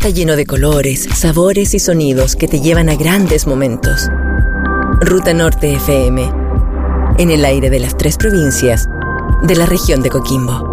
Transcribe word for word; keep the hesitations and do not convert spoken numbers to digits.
está lleno de colores, sabores y sonidos que te llevan a grandes momentos. Ruta Norte F M, en el aire de las tres provincias de la región de Coquimbo.